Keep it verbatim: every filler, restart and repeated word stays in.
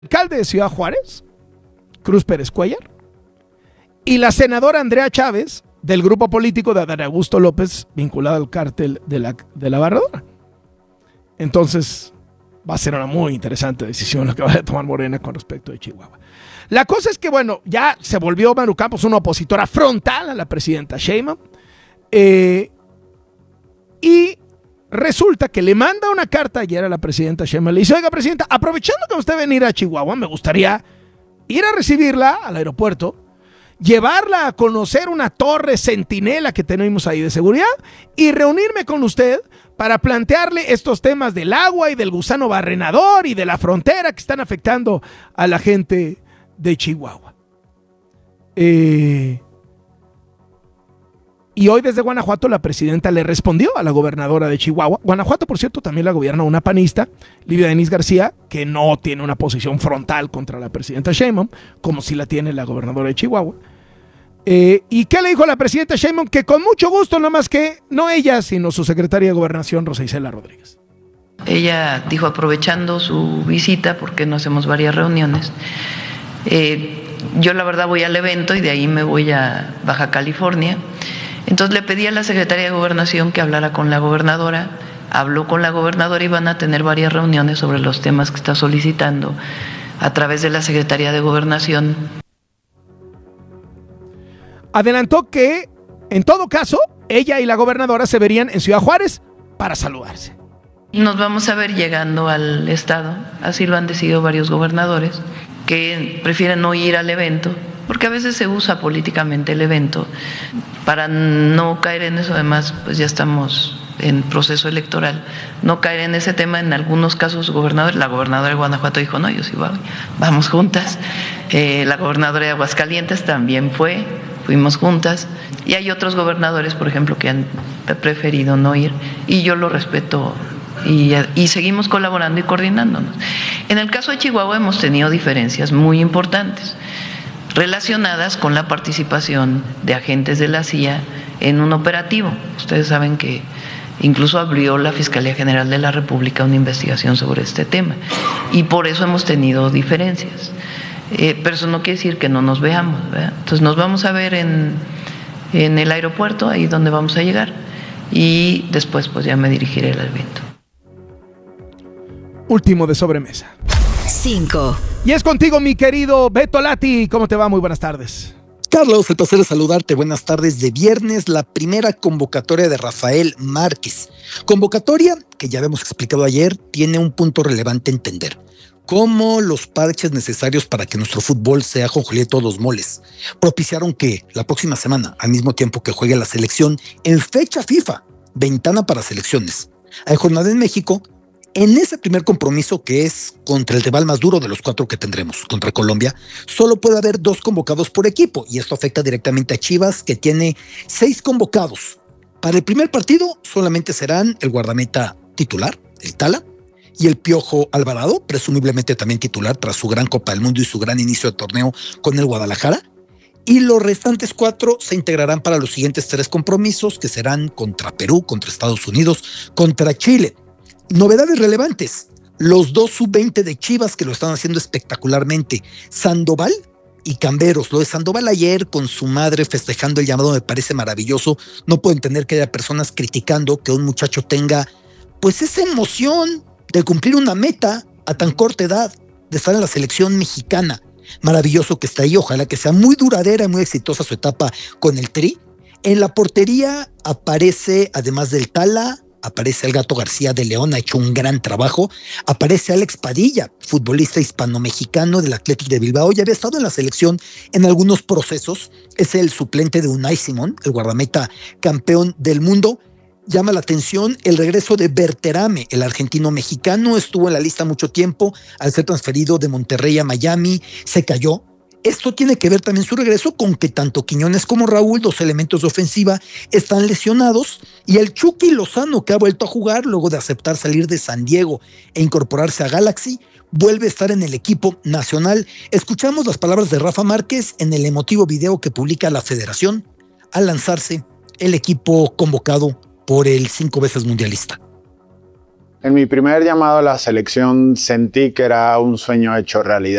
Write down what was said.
alcalde de Ciudad Juárez, Cruz Pérez Cuellar, y la senadora Andrea Chávez, del grupo político de Adán Augusto López, vinculado al cártel de la, de la Barradora. Entonces, va a ser una muy interesante decisión la que va a tomar Morena con respecto de Chihuahua. La cosa es que, bueno, ya se volvió Maru Campos una opositora frontal a la presidenta Sheinbaum, eh, y resulta que le manda una carta ayer a la presidenta Sheinbaum. Le dice: oiga, presidenta, aprovechando que usted va a venir a Chihuahua, me gustaría ir a recibirla al aeropuerto, llevarla a conocer una torre centinela que tenemos ahí de seguridad y reunirme con usted para plantearle estos temas del agua y del gusano barrenador y de la frontera que están afectando a la gente de Chihuahua. Eh... Y hoy desde Guanajuato la presidenta le respondió a la gobernadora de Chihuahua. Guanajuato, por cierto, también la gobierna una panista, Livia Denisse García, que no tiene una posición frontal contra la presidenta Sheinbaum, como si la tiene la gobernadora de Chihuahua. Eh, ¿Y qué le dijo la presidenta Sheinbaum? Que con mucho gusto, nada más que no ella, sino su secretaria de Gobernación, Rosa Isela Rodríguez. Ella dijo, aprovechando su visita, porque no hacemos varias reuniones, eh, yo la verdad voy al evento y de ahí me voy a Baja California. Entonces le pedí a la Secretaría de Gobernación que hablara con la gobernadora, habló con la gobernadora y van a tener varias reuniones sobre los temas que está solicitando a través de la Secretaría de Gobernación. Adelantó que, en todo caso, ella y la gobernadora se verían en Ciudad Juárez para saludarse. Nos vamos a ver llegando al estado, así lo han decidido varios gobernadores, que prefieren no ir al evento, porque a veces se usa políticamente el evento para no caer en eso. Además, pues ya estamos en proceso electoral, no caer en ese tema. En algunos casos, gobernadores, la gobernadora de Guanajuato dijo, no, yo sí voy, vamos juntas. Eh, la gobernadora de Aguascalientes también fue, fuimos juntas. Y hay otros gobernadores, por ejemplo, que han preferido no ir, y yo lo respeto. Y, y seguimos colaborando y coordinándonos. En el caso de Chihuahua hemos tenido diferencias muy importantes relacionadas con la participación de agentes de la C I A en un operativo. Ustedes saben que incluso abrió la Fiscalía General de la República una investigación sobre este tema y por eso hemos tenido diferencias. Eh, pero eso no quiere decir que no nos veamos, ¿verdad? Entonces nos vamos a ver en, en el aeropuerto, ahí donde vamos a llegar, y después pues ya me dirigiré al evento. Último de sobremesa. cinco. Y es contigo, mi querido Beto Lati. ¿Cómo te va? Muy buenas tardes. Carlos, el placer de saludarte. Buenas tardes. De viernes, la primera convocatoria de Rafael Márquez. Convocatoria que ya habíamos explicado ayer, tiene un punto relevante a entender. Cómo los parches necesarios para que nuestro fútbol sea ajonjolí de todos los moles propiciaron que la próxima semana, al mismo tiempo que juegue la selección en fecha FIFA, ventana para selecciones, hay jornada en México. En ese primer compromiso, que es contra el rival más duro de los cuatro que tendremos, contra Colombia, solo puede haber dos convocados por equipo, y esto afecta directamente a Chivas, que tiene seis convocados. Para el primer partido solamente serán el guardameta titular, el Tala, y el Piojo Alvarado, presumiblemente también titular tras su gran Copa del Mundo y su gran inicio de torneo con el Guadalajara. Y los restantes cuatro se integrarán para los siguientes tres compromisos, que serán contra Perú, contra Estados Unidos, contra Chile. Novedades relevantes, los dos sub veinte de Chivas que lo están haciendo espectacularmente, Sandoval y Camberos. Lo de Sandoval ayer con su madre festejando el llamado me parece maravilloso. No puedo entender que haya personas criticando que un muchacho tenga pues esa emoción de cumplir una meta a tan corta edad, de estar en la selección mexicana. Maravilloso que está ahí, ojalá que sea muy duradera y muy exitosa su etapa con el Tri. En la portería aparece, además del Tala, aparece el Gato García de León, ha hecho un gran trabajo. Aparece Alex Padilla, futbolista hispano-mexicano del Athletic de Bilbao, ya había estado en la selección en algunos procesos. Es el suplente de Unai Simón, el guardameta campeón del mundo. Llama la atención el regreso de Berterame, el argentino-mexicano, estuvo en la lista mucho tiempo, al ser transferido de Monterrey a Miami, se cayó. Esto tiene que ver también su regreso con que tanto Quiñones como Raúl, dos elementos de ofensiva, están lesionados, y el Chucky Lozano, que ha vuelto a jugar luego de aceptar salir de San Diego e incorporarse a Galaxy, vuelve a estar en el equipo nacional. Escuchamos las palabras de Rafa Márquez en el emotivo video que publica la Federación al lanzarse el equipo convocado por el cinco veces mundialista. En mi primer llamado a la selección sentí que era un sueño hecho realidad.